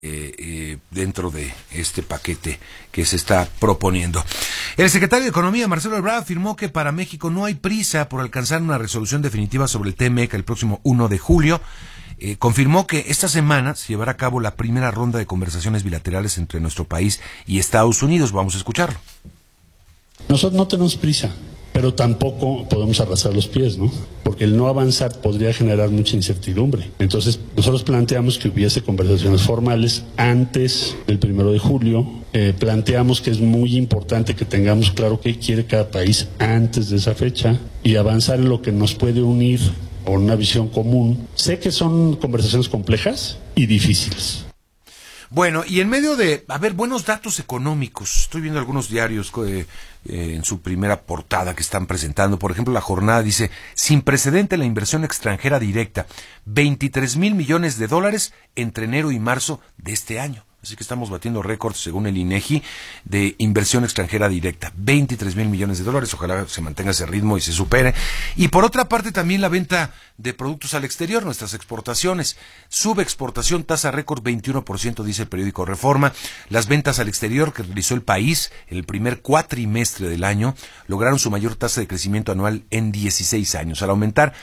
dentro de este paquete que se está proponiendo. El secretario de Economía, Marcelo Ebrard, afirmó que para México no hay prisa por alcanzar una resolución definitiva sobre el TMEC el próximo 1 de julio. Confirmó que esta semana se llevará a cabo la primera ronda de conversaciones bilaterales entre nuestro país y Estados Unidos. Vamos a escucharlo. Nosotros no tenemos prisa, pero tampoco podemos arrastrar los pies, ¿no? Porque el no avanzar podría generar mucha incertidumbre. Entonces, nosotros planteamos que hubiese conversaciones formales antes del 1 de julio. Planteamos que es muy importante que tengamos claro qué quiere cada país antes de esa fecha y avanzar en lo que nos puede unir con una visión común. Sé que son conversaciones complejas y difíciles. Bueno, y en medio de, buenos datos económicos, estoy viendo algunos diarios en su primera portada que están presentando. Por ejemplo, La Jornada dice, sin precedente la inversión extranjera directa, 23,000 millones de dólares entre enero y marzo de este año. Así que estamos batiendo récords, según el INEGI, de inversión extranjera directa. 23,000 millones de dólares. Ojalá se mantenga ese ritmo y se supere. Y por otra parte, también la venta de productos al exterior, nuestras exportaciones. Sube exportación, tasa récord 21%, dice el periódico Reforma. Las ventas al exterior que realizó el país en el primer cuatrimestre del año lograron su mayor tasa de crecimiento anual en 16 años, al aumentar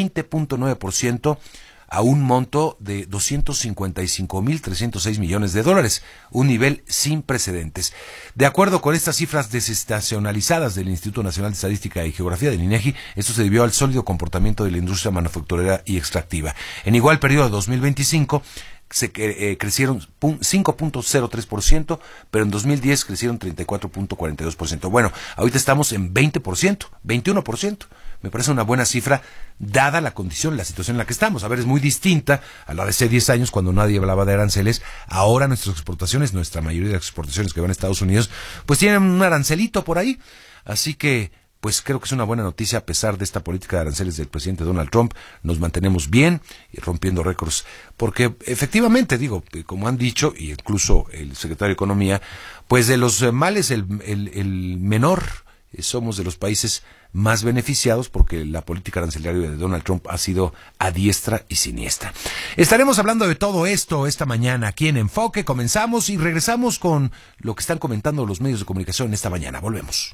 20.9%. A un monto de 255,306 millones de dólares, un nivel sin precedentes. De acuerdo con estas cifras desestacionalizadas del Instituto Nacional de Estadística y Geografía del INEGI, esto se debió al sólido comportamiento de la industria manufacturera y extractiva. En igual periodo de 2025, se crecieron 5.03%, pero en 2010 crecieron 34.42%. Bueno, ahorita estamos en 20%, 21%. Me parece una buena cifra, dada la condición, la situación en la que estamos. Es muy distinta a la de hace 10 años, cuando nadie hablaba de aranceles. Ahora nuestras exportaciones, nuestra mayoría de las exportaciones que van a Estados Unidos, pues tienen un arancelito por ahí. Así que, pues creo que es una buena noticia, a pesar de esta política de aranceles del presidente Donald Trump. Nos mantenemos bien y rompiendo récords, porque efectivamente, como han dicho, y incluso el secretario de Economía, pues de los males el menor. Somos de los países más beneficiados porque la política arancelaria de Donald Trump ha sido a diestra y siniestra. Estaremos hablando de todo esto esta mañana aquí en Enfoque. Comenzamos y regresamos con lo que están comentando los medios de comunicación esta mañana. Volvemos.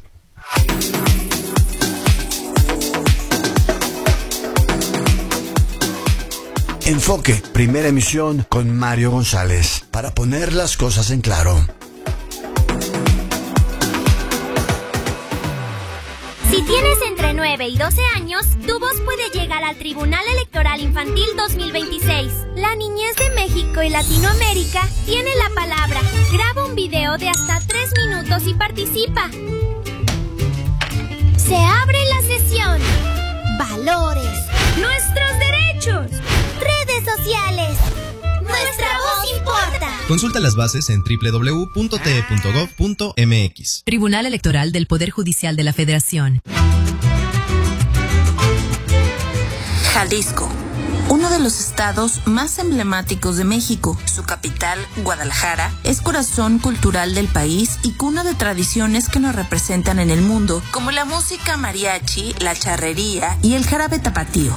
Enfoque, primera emisión con Mario González, para poner las cosas en claro. Si tienes entre 9 y 12 años, tu voz puede llegar al Tribunal Electoral Infantil 2026. La niñez de México y Latinoamérica tiene la palabra. Graba un video de hasta 3 minutos y participa. Se abre la sesión. Valores. Nuestros derechos. Redes sociales. Nuestra voz importa. Consulta las bases en www.te.gov.mx. Tribunal Electoral del Poder Judicial de la Federación. Jalisco, uno de los estados más emblemáticos de México. Su capital, Guadalajara, es corazón cultural del país y cuna de tradiciones que nos representan en el mundo, como la música mariachi, la charrería y el jarabe tapatío.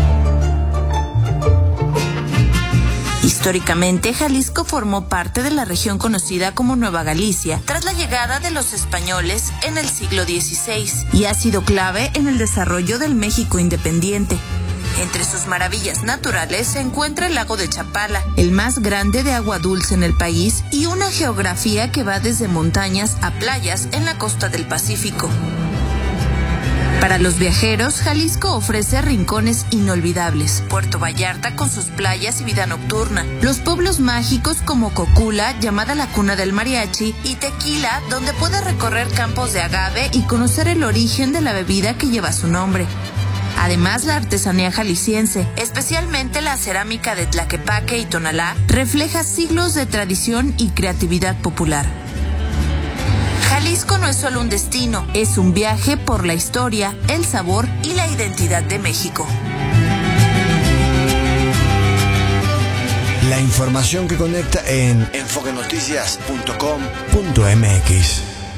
Históricamente, Jalisco formó parte de la región conocida como Nueva Galicia tras la llegada de los españoles en el siglo XVI y ha sido clave en el desarrollo del México independiente. Entre sus maravillas naturales se encuentra el lago de Chapala, el más grande de agua dulce en el país, y una geografía que va desde montañas a playas en la costa del Pacífico. Para los viajeros, Jalisco ofrece rincones inolvidables. Puerto Vallarta con sus playas y vida nocturna. Los pueblos mágicos como Cocula, llamada la cuna del mariachi, y Tequila, donde puede recorrer campos de agave y conocer el origen de la bebida que lleva su nombre. Además, la artesanía jalisciense, especialmente la cerámica de Tlaquepaque y Tonalá, refleja siglos de tradición y creatividad popular. Jalisco no es solo un destino, es un viaje por la historia, el sabor y la identidad de México. La información que conecta en enfoquenoticias.com.mx.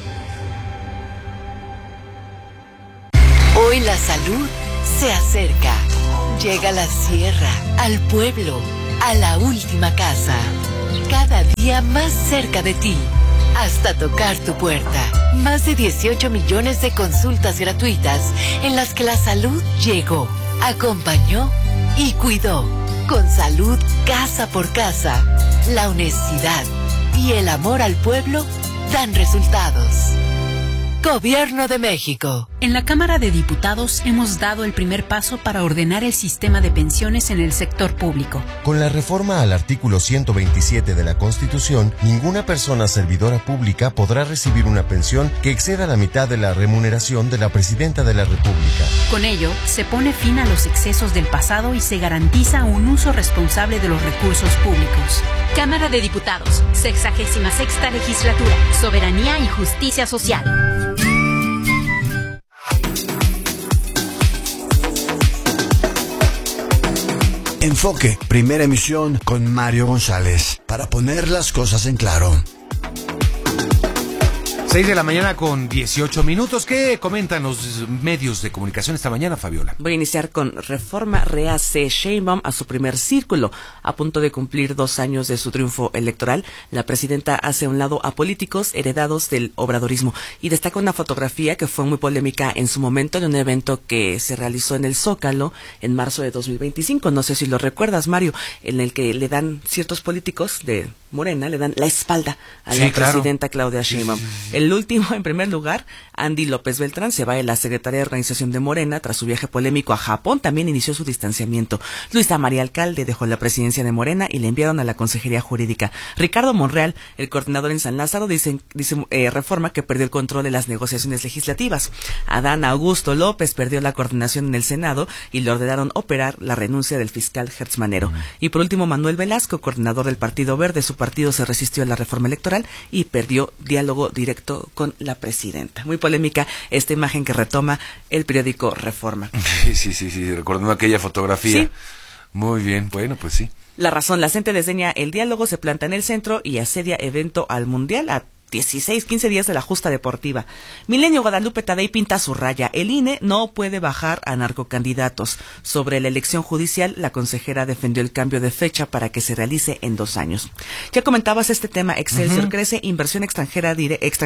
Hoy la salud se acerca. Llega a la sierra, al pueblo, a la última casa. cada día más cerca de ti, hasta tocar tu puerta. Más de 18 millones de consultas gratuitas en las que la salud llegó, acompañó y cuidó. Con salud casa por casa, la honestidad y el amor al pueblo dan resultados. Gobierno de México. En la Cámara de Diputados hemos dado el primer paso para ordenar el sistema de pensiones en el sector público. Con la reforma al artículo 127 de la Constitución, ninguna persona servidora pública podrá recibir una pensión que exceda la mitad de la remuneración de la Presidenta de la República. Con ello, se pone fin a los excesos del pasado y se garantiza un uso responsable de los recursos públicos. Cámara de Diputados, 66ª Legislatura, Soberanía y Justicia Social. Enfoque, primera emisión con Mario González, para poner las cosas en claro. 6 de la mañana con 18 minutos. ¿Qué comentan los medios de comunicación esta mañana, Fabiola? Voy a iniciar con Reforma. Rehace Sheinbaum a su primer círculo. A punto de cumplir 2 años de su triunfo electoral, la presidenta hace a un lado a políticos heredados del obradorismo y destaca una fotografía que fue muy polémica en su momento de un evento que se realizó en el Zócalo en marzo de 2025. No sé si lo recuerdas, Mario, en el que le dan ciertos políticos de Morena, le dan la espalda a la presidenta Claudia Sheinbaum. El último, en primer lugar, Andy López Beltrán se va de la Secretaría de Organización de Morena tras su viaje polémico a Japón. También inició su distanciamiento. Luisa María Alcalde dejó la presidencia de Morena y le enviaron a la Consejería Jurídica. Ricardo Monreal, el coordinador en San Lázaro, dice Reforma que perdió el control de las negociaciones legislativas. Adán Augusto López perdió la coordinación en el Senado y le ordenaron operar la renuncia del fiscal Hertz Manero. Y por último, Manuel Velasco, coordinador del Partido Verde, su partido se resistió a la reforma electoral y perdió diálogo directo con la presidenta. Muy polémica esta imagen que retoma el periódico Reforma. Sí, recordando aquella fotografía. Sí. Muy bien, bueno, pues sí. La Razón, la gente desdeña el diálogo, se planta en el centro y asedia evento al Mundial a 15 días de la justa deportiva. Milenio, Guadalupe Tadei pinta su raya. El INE no puede bajar a narcocandidatos. Sobre la elección judicial, la consejera defendió el cambio de fecha para que se realice en 2 años. Ya comentabas este tema. Excelsior crece, inversión extranjera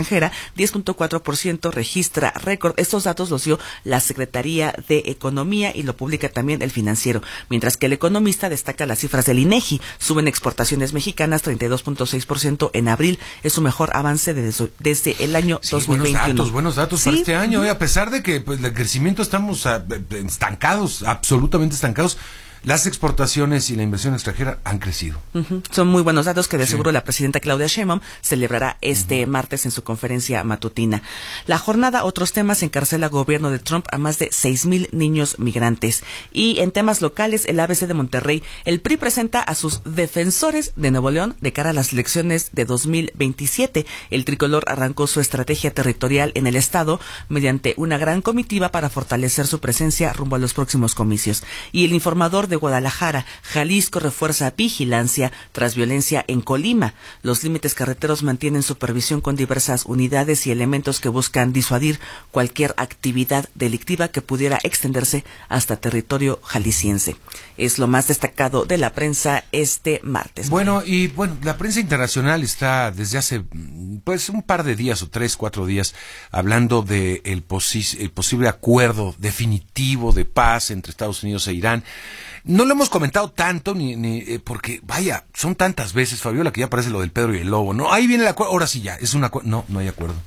10.4%, registra récord. Estos datos los dio la Secretaría de Economía y lo publica también El Financiero. Mientras que El Economista destaca las cifras del INEGI. Suben exportaciones mexicanas 32.6% en abril. Es su mejor avance desde el año 2021. Buenos datos para este año. A pesar de que pues, el crecimiento estamos estancados, absolutamente estancados, las exportaciones y la inversión extranjera han crecido. Son muy buenos datos que de seguro la presidenta Claudia Sheinbaum celebrará este martes en su conferencia matutina. La jornada, otros temas, encarcela gobierno de Trump a más de 6,000 niños migrantes. Y en temas locales, el ABC de Monterrey, el PRI presenta a sus defensores de Nuevo León de cara a las elecciones de 2027. El tricolor arrancó su estrategia territorial en el estado mediante una gran comitiva para fortalecer su presencia rumbo a los próximos comicios. Y el Informador de Guadalajara, Jalisco refuerza vigilancia tras violencia en Colima. Los límites carreteros mantienen supervisión con diversas unidades y elementos que buscan disuadir cualquier actividad delictiva que pudiera extenderse hasta territorio jalisciense. Es lo más destacado de la prensa este martes. Bueno, la prensa internacional está desde hace pues un par de días o 3-4 días hablando de el posible acuerdo definitivo de paz entre Estados Unidos e Irán. No lo hemos comentado tanto, porque, vaya, son tantas veces, Fabiola, que ya parece lo del Pedro y el Lobo, ¿no? Ahí viene el acuerdo, ahora sí ya, es un acuerdo. No hay acuerdo.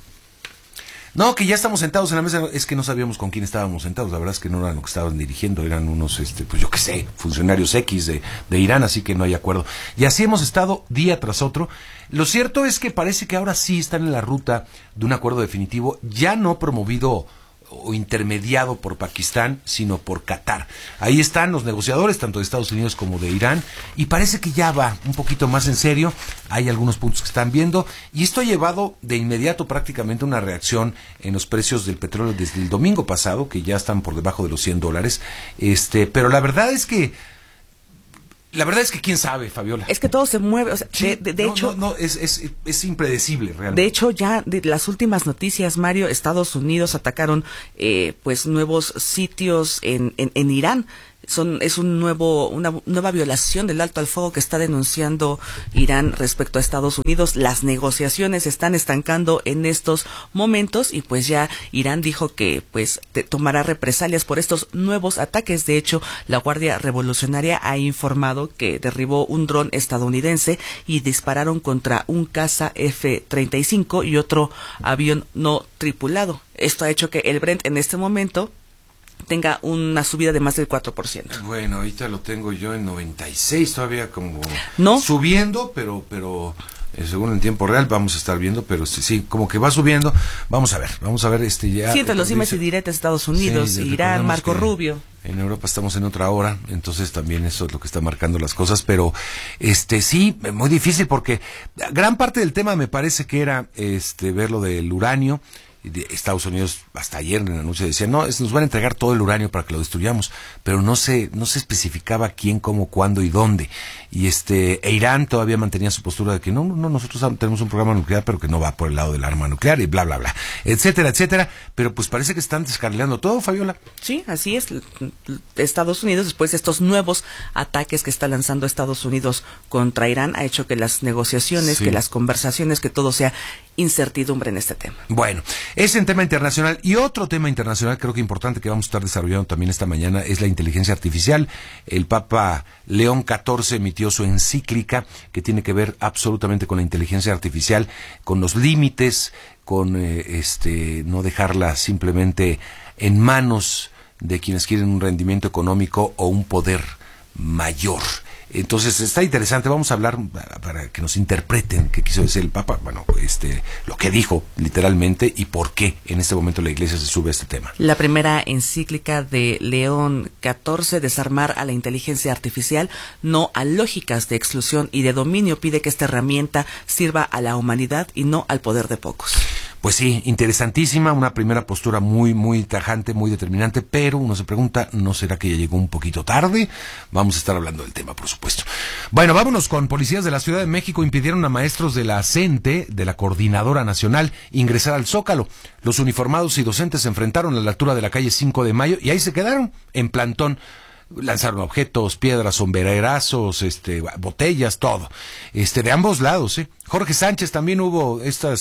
No, que ya estamos sentados en la mesa, es que no sabíamos con quién estábamos sentados, la verdad es que no eran lo que estaban dirigiendo, eran unos, pues yo qué sé, funcionarios X de Irán, así que no hay acuerdo. Y así hemos estado día tras otro. Lo cierto es que parece que ahora sí están en la ruta de un acuerdo definitivo, ya no promovido o intermediado por Pakistán, sino por Qatar. Ahí están los negociadores, tanto de Estados Unidos como de Irán, y parece que ya va un poquito más en serio. Hay algunos puntos que están viendo, y esto ha llevado de inmediato prácticamente una reacción en los precios del petróleo desde el domingo pasado, que ya están por debajo de los $100. Pero la verdad es que quién sabe, Fabiola. Es que todo se mueve, o sea, sí, de hecho... es impredecible, realmente. De hecho, ya de las últimas noticias, Mario, Estados Unidos atacaron pues nuevos sitios en Irán. es una nueva violación del alto al fuego que está denunciando Irán respecto a Estados Unidos. Las negociaciones se están estancando en estos momentos y pues ya Irán dijo que pues tomará represalias por estos nuevos ataques. De hecho, la Guardia Revolucionaria ha informado que derribó un dron estadounidense y dispararon contra un caza F-35 y otro avión no tripulado. Esto ha hecho que el Brent en este momento tenga una subida de más del 4%. Bueno, ahorita lo tengo yo en 96, todavía como ¿no? Subiendo, pero según el tiempo real vamos a estar viendo, pero sí, como que va subiendo. Vamos a ver ya. Sí, entre los dimes y diretes, Estados Unidos, sí, Irán, Marco Rubio. En Europa estamos en otra hora, entonces también eso es lo que está marcando las cosas, pero sí, muy difícil porque gran parte del tema me parece que era ver lo del uranio. De Estados Unidos hasta ayer en la noche decía, no, nos van a entregar todo el uranio para que lo destruyamos, pero no se especificaba quién, cómo, cuándo y dónde. Y Irán todavía mantenía su postura de que no, nosotros tenemos un programa nuclear, pero que no va por el lado del arma nuclear y bla, bla, bla, etcétera, pero pues parece que están descarrilando todo, Fabiola. Sí, así es. Estados Unidos, después de estos nuevos ataques que está lanzando Estados Unidos contra Irán, ha hecho que las negociaciones, que las conversaciones, que todo sea incertidumbre en este tema. Bueno, es en tema internacional. Y otro tema internacional creo que importante que vamos a estar desarrollando también esta mañana es la inteligencia artificial. El Papa León XIV emitió su encíclica que tiene que ver absolutamente con la inteligencia artificial, con los límites, con no dejarla simplemente en manos de quienes quieren un rendimiento económico o un poder mayor. Entonces está interesante, vamos a hablar para que nos interpreten qué quiso decir el Papa, bueno, lo que dijo literalmente y por qué en este momento la Iglesia se sube a este tema. La primera encíclica de León XIV, desarmar a la inteligencia artificial, no a lógicas de exclusión y de dominio, pide que esta herramienta sirva a la humanidad y no al poder de pocos. Pues sí, interesantísima, una primera postura muy, muy tajante, muy determinante, pero uno se pregunta, ¿no será que ya llegó un poquito tarde? Vamos a estar hablando del tema, por supuesto. Bueno, vámonos con policías de la Ciudad de México impidieron a maestros de la CENTE, de la Coordinadora Nacional, ingresar al Zócalo. Los uniformados y docentes se enfrentaron a la altura de la calle 5 de Mayo y ahí se quedaron en plantón. Lanzaron objetos, piedras, sombrerazos, botellas, todo. De ambos lados, Jorge Sánchez, también hubo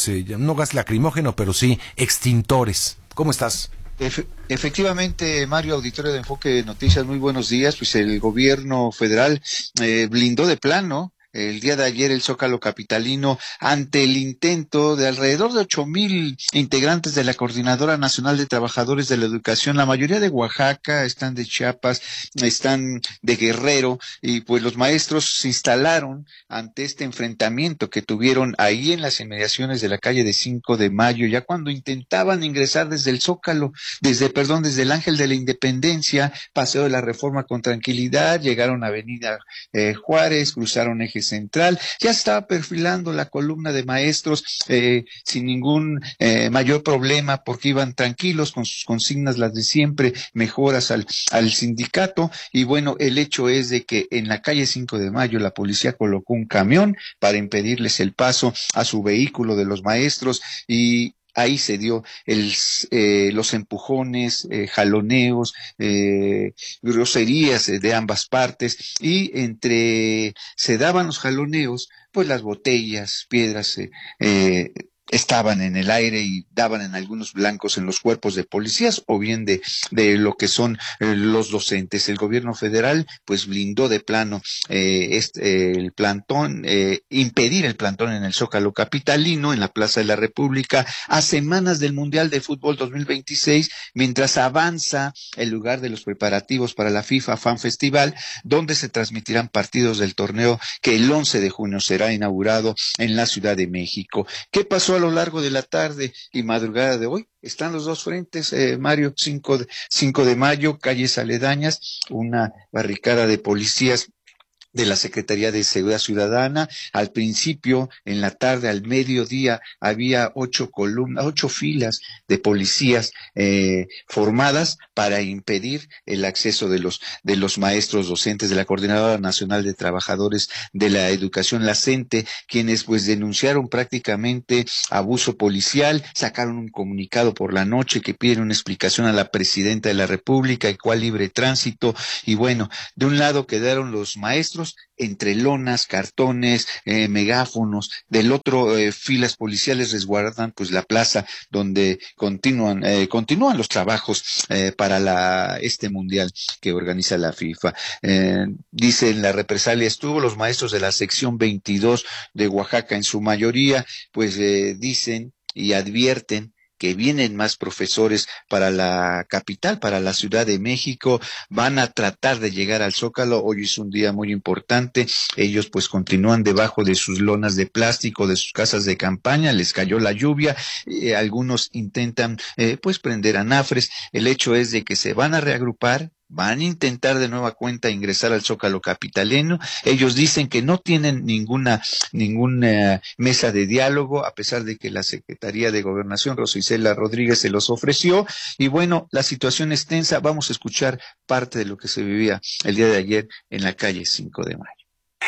no gas lacrimógeno, pero sí extintores. ¿Cómo estás? Efectivamente, Mario, auditorio de Enfoque Noticias, muy buenos días. Pues el gobierno federal blindó de plano el día de ayer el Zócalo capitalino ante el intento de alrededor de 8,000 integrantes de la Coordinadora Nacional de Trabajadores de la Educación. La mayoría de Oaxaca, están de Chiapas, están de Guerrero, y pues los maestros se instalaron ante este enfrentamiento que tuvieron ahí en las inmediaciones de la calle de 5 de Mayo, ya cuando intentaban ingresar desde el Zócalo, desde el Ángel de la Independencia, Paseo de la Reforma con tranquilidad, llegaron a Avenida Juárez, cruzaron Eje Central, ya se estaba perfilando la columna de maestros sin ningún mayor problema, porque iban tranquilos con sus consignas, las de siempre, mejoras al sindicato. Y bueno, el hecho es de que en la calle 5 de Mayo la policía colocó un camión para impedirles el paso a su vehículo de los maestros, y ahí se dio los empujones, jaloneos, groserías de ambas partes, y entre se daban los jaloneos, pues las botellas, piedras, estaban en el aire y daban en algunos blancos en los cuerpos de policías o bien de lo que son los docentes. El gobierno federal pues blindó de plano el plantón, impedir el plantón en el Zócalo capitalino, en la Plaza de la República, a semanas del Mundial de Fútbol 2026, mientras avanza el lugar de los preparativos para la FIFA Fan Festival, donde se transmitirán partidos del torneo que el 11 de junio será inaugurado en la Ciudad de México. ¿Qué pasó a lo largo de la tarde y madrugada de hoy? Están los dos frentes, Mario, 5 de Mayo, calles aledañas, una barricada de policías de la Secretaría de Seguridad Ciudadana. Al principio, en la tarde, al mediodía, había 8 filas de policías formadas para impedir el acceso de los maestros docentes de la Coordinadora Nacional de Trabajadores de la Educación, la CENTE, quienes pues denunciaron prácticamente abuso policial, sacaron un comunicado por la noche que piden una explicación a la Presidenta de la República y cuál libre tránsito. Y bueno, de un lado quedaron los maestros entre lonas, cartones, megáfonos, del otro filas policiales resguardan pues la plaza donde continúan los trabajos para este mundial que organiza la FIFA. Dicen la represalia estuvo, los maestros de la sección 22 de Oaxaca en su mayoría pues dicen y advierten que vienen más profesores para la capital, para la Ciudad de México, van a tratar de llegar al Zócalo. Hoy es un día muy importante, ellos pues continúan debajo de sus lonas de plástico, de sus casas de campaña, les cayó la lluvia, algunos intentan pues prender anafres. El hecho es de que se van a reagrupar, van a intentar de nueva cuenta ingresar al Zócalo capitalino. Ellos dicen que no tienen ninguna mesa de diálogo, a pesar de que la Secretaría de Gobernación, Rosa Isela Rodríguez, se los ofreció. Y bueno, la situación es tensa. Vamos a escuchar parte de lo que se vivía el día de ayer en la calle 5 de Mayo.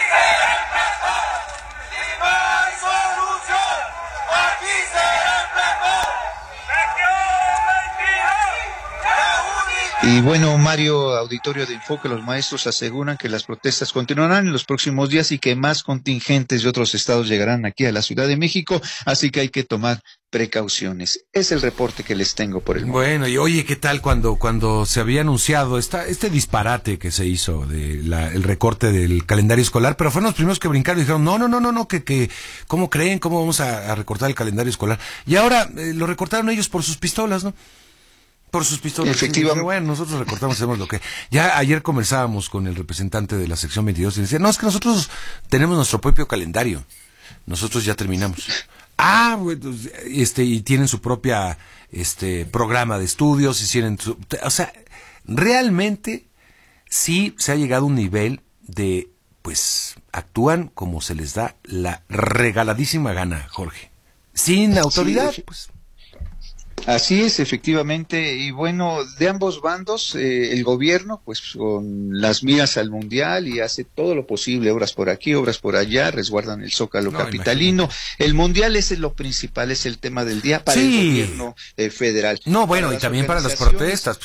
Y bueno, Mario, auditorio de Enfoque, los maestros aseguran que las protestas continuarán en los próximos días y que más contingentes de otros estados llegarán aquí a la Ciudad de México, así que hay que tomar precauciones. Es el reporte que les tengo por el momento. Bueno, y oye, ¿qué tal cuando se había anunciado este disparate que se hizo de el recorte del calendario escolar? Pero fueron los primeros que brincaron y dijeron, no, que ¿cómo creen? ¿Cómo vamos a recortar el calendario escolar? Y ahora lo recortaron ellos por sus pistolas, ¿no? Por sus pistolas. Efectivamente. Bueno, nosotros recortamos, hacemos lo que... Ya ayer conversábamos con el representante de la sección 22 y decía, no, es que nosotros tenemos nuestro propio calendario. Nosotros ya terminamos. Bueno, y tienen su propia programa de estudios, y tienen o sea, realmente sí se ha llegado a un nivel de, pues, actúan como se les da la regaladísima gana, Jorge. Sin autoridad, sí, pues. Así es, efectivamente, y bueno, de ambos bandos, el gobierno, pues con las miras al mundial y hace todo lo posible, obras por aquí, obras por allá, resguardan el Zócalo capitalino. Imagínate. El mundial es lo principal, es el tema del día para el gobierno federal. No, bueno, y también para las protestas,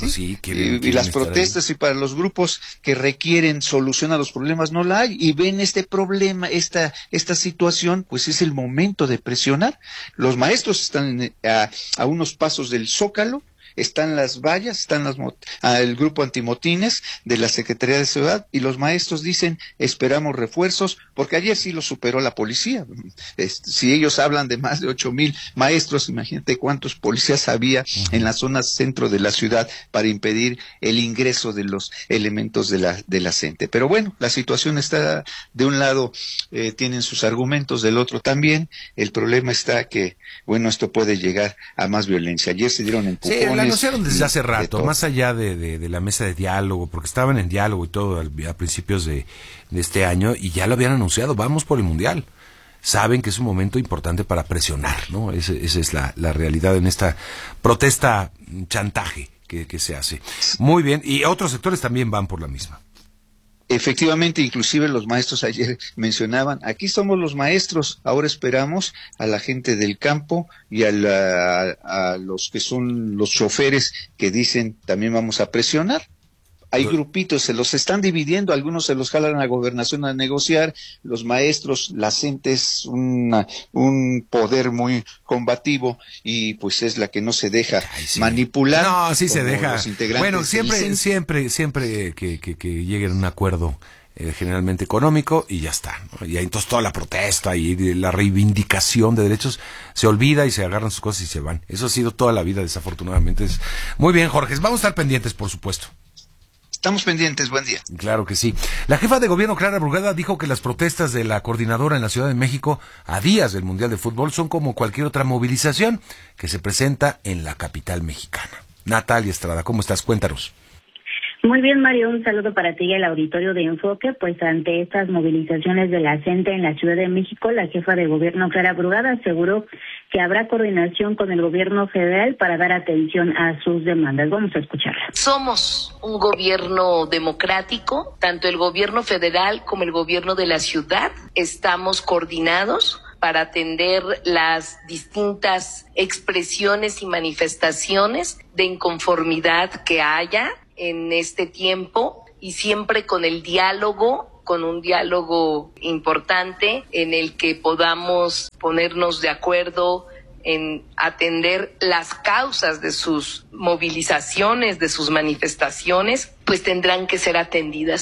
y las protestas ahí. Y para los grupos que requieren solución a los problemas no la hay, y ven este problema, esta situación, pues es el momento de presionar. Los maestros están a unos pasos del Zócalo, están las vallas, están el grupo antimotines de la Secretaría de Seguridad, y los maestros dicen, esperamos refuerzos, porque ayer sí lo superó la policía. Si ellos hablan de más de 8,000 maestros, imagínate cuántos policías había en la zona centro de la ciudad para impedir el ingreso de los elementos de la CENTE. Pero bueno, la situación está, de un lado tienen sus argumentos, del otro también. El problema está que, bueno, esto puede llegar a más violencia. Ayer se dieron empujones. Sí, la anunciaron desde hace rato, más allá de la mesa de diálogo, porque estaban en diálogo y todo a principios de este año, y ya lo habían anunciado, vamos por el mundial. Saben que es un momento importante para presionar, ¿no? Esa es la realidad en esta protesta chantaje que se hace. Muy bien, y otros sectores también van por la misma. Efectivamente, inclusive los maestros ayer mencionaban, aquí somos los maestros, ahora esperamos a la gente del campo y a los que son los choferes que dicen también vamos a presionar. Hay grupitos, se los están dividiendo, algunos se los jalan a la gobernación a negociar, los maestros, la CENTE es un poder muy combativo y pues es la que no se deja manipular. No, sí se deja. Bueno, siempre que lleguen a un acuerdo generalmente económico y ya está, ¿no? Y entonces toda la protesta y la reivindicación de derechos se olvida y se agarran sus cosas y se van. Eso ha sido toda la vida, desafortunadamente. Muy bien, Jorge, vamos a estar pendientes, por supuesto. Estamos pendientes, buen día. Claro que sí. La jefa de gobierno, Clara Brugada, dijo que las protestas de la coordinadora en la Ciudad de México a días del Mundial de Fútbol son como cualquier otra movilización que se presenta en la capital mexicana. Natalia Estrada, ¿cómo estás? Cuéntanos. Muy bien, Mario, un saludo para ti y el auditorio de Enfoque. Pues ante estas movilizaciones de la CENTE en la Ciudad de México, la jefa de gobierno, Clara Brugada, aseguró que habrá coordinación con el gobierno federal para dar atención a sus demandas. Vamos a escucharla. Somos un gobierno democrático, tanto el gobierno federal como el gobierno de la ciudad estamos coordinados para atender las distintas expresiones y manifestaciones de inconformidad que haya en este tiempo, y siempre con el diálogo, con un diálogo importante en el que podamos ponernos de acuerdo en atender las causas de sus movilizaciones, de sus manifestaciones, pues tendrán que ser atendidas.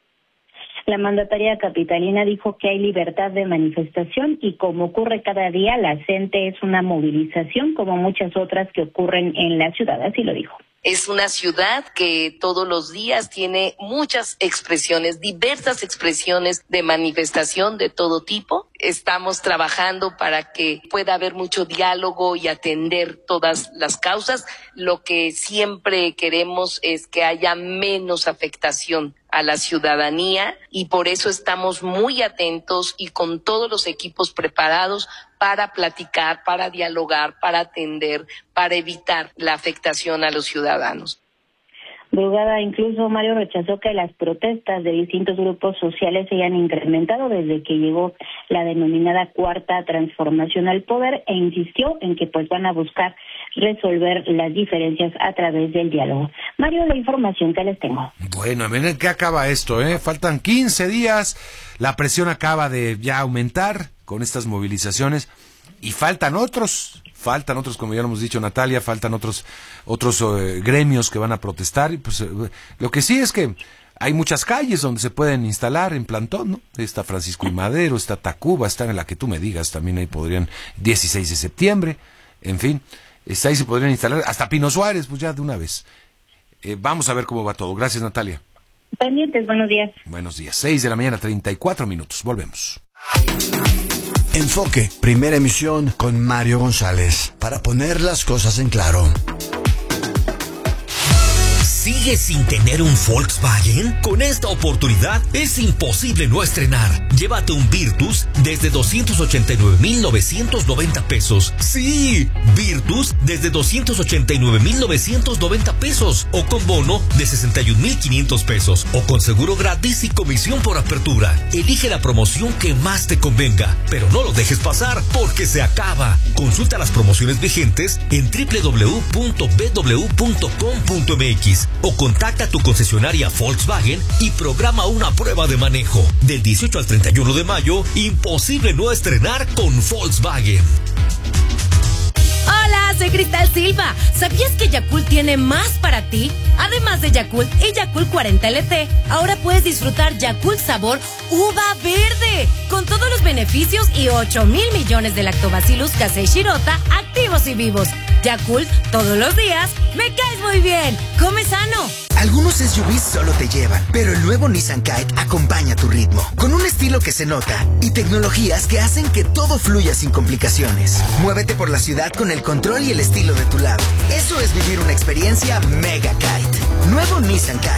La mandataria capitalina dijo que hay libertad de manifestación y, como ocurre cada día, la CENTE es una movilización como muchas otras que ocurren en la ciudad, así lo dijo. Es una ciudad que todos los días tiene muchas expresiones, diversas expresiones de manifestación de todo tipo. Estamos trabajando para que pueda haber mucho diálogo y atender todas las causas. Lo que siempre queremos es que haya menos afectación a la ciudadanía, y por eso estamos muy atentos y con todos los equipos preparados para platicar, para dialogar, para atender, para evitar la afectación a los ciudadanos. Brugada incluso, Mario, rechazó que las protestas de distintos grupos sociales se hayan incrementado desde que llegó la denominada Cuarta Transformación al poder, e insistió en que pues van a buscar resolver las diferencias a través del diálogo. Mario, la información que les tengo. Bueno, miren que acaba esto, faltan 15 días, la presión acaba de ya aumentar con estas movilizaciones y faltan otros, como ya lo hemos dicho, Natalia, faltan otros gremios que van a protestar. Y pues lo que sí es que hay muchas calles donde se pueden instalar en plantón, ¿no? Está Francisco y Madero, está Tacuba, está en la que tú me digas, también ahí podrían, 16 de septiembre, en fin, está ahí se podrían instalar, hasta Pino Suárez, pues ya de una vez. Vamos a ver cómo va todo. Gracias, Natalia. Pendientes, buenos días. Buenos días, 6 de la mañana, 34 minutos, volvemos. Enfoque, primera emisión con Mario González, para poner las cosas en claro. ¿Sigues sin tener un Volkswagen? Con esta oportunidad es imposible no estrenar. Llévate un Virtus desde 289,990 pesos. ¡Sí! Virtus desde 289,990 pesos. O con bono de 61,500 pesos. O con seguro gratis y comisión por apertura. Elige la promoción que más te convenga. Pero no lo dejes pasar porque se acaba. Consulta las promociones vigentes en www.bw.com.mx. O contacta a tu concesionaria Volkswagen y programa una prueba de manejo. Del 18 al 31 de mayo, imposible no estrenar con Volkswagen. Hola, soy Cristal Silva. ¿Sabías que Yakult tiene más para ti? Además de Yakult y Yakult 40 LT, ahora puedes disfrutar Yakult sabor uva verde, con todos los beneficios y 8,000 millones de lactobacillus casei shirota activos y vivos. Yakult, todos los días, me caes muy bien. Come sano. Algunos SUVs solo te llevan, pero el nuevo Nissan Kite acompaña tu ritmo, con un estilo que se nota y tecnologías que hacen que todo fluya sin complicaciones. Muévete por la ciudad con el control y el estilo de tu lado. Eso es vivir una experiencia Mega Kite. Nuevo Nissan Kite.